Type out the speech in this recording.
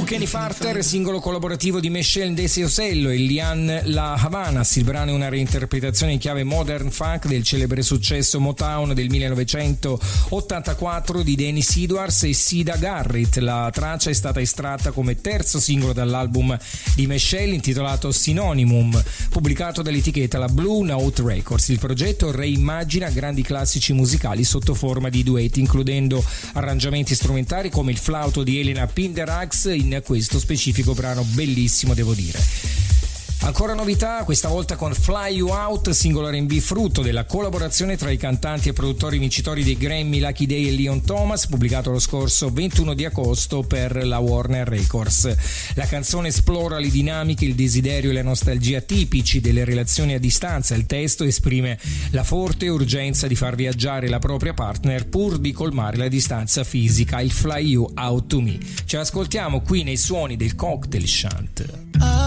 Kenny Farter, singolo collaborativo di Michelle Desiosello e Lian La Havanas. Il brano è una reinterpretazione in chiave modern funk del celebre successo Motown del 1984 di Dennis Edwards e Sida Garrett. La traccia è stata estratta come terzo singolo dall'album di Michelle intitolato Synonymum, pubblicato dall'etichetta la Blue Note Records. Il progetto reimmagina grandi classici musicali sotto forma di duetti, includendo arrangiamenti strumentali come il flauto di Elena Pinderax in questo specifico brano bellissimo, devo dire. Ancora novità, questa volta con Fly You Out, singolo R&B frutto della collaborazione tra i cantanti e produttori vincitori dei Grammy Lucky Day e Leon Thomas, pubblicato lo scorso 21 di agosto per la Warner Records. La canzone esplora le dinamiche, il desiderio e la nostalgia tipici delle relazioni a distanza. Il testo esprime la forte urgenza di far viaggiare la propria partner pur di colmare la distanza fisica. Il Fly You Out to Me. Ce l'ascoltiamo qui nei suoni del Cocktail Shant.